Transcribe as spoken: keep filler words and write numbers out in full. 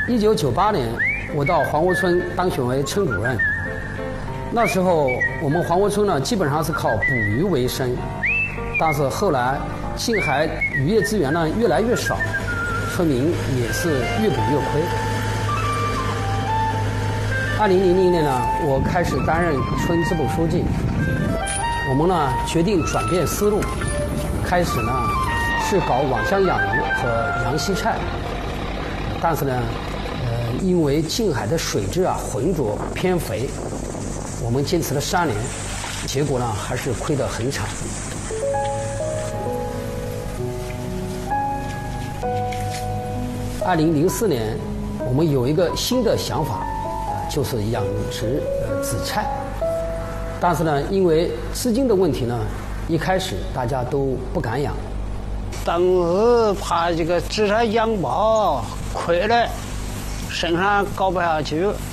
一九九八年，我到黄窝村当选为村主任。那时候我们黄窝村呢，基本上是靠捕鱼为生，但是后来近海渔业资源呢越来越少，村民也是越捕越亏。二零零零年呢，我开始担任村支部书记，我们呢决定转变思路，开始呢是搞网箱养鱼和洋西菜，但是呢，呃，因为近海的水质啊浑浊偏肥，我们坚持了三年，结果呢还是亏得很惨。二零零四年，我们有一个新的想法，就是养殖呃紫菜，但是呢，因为资金的问题呢，一开始大家都不敢养。 当时怕这个紫菜养不好，亏了，生产搞不下去。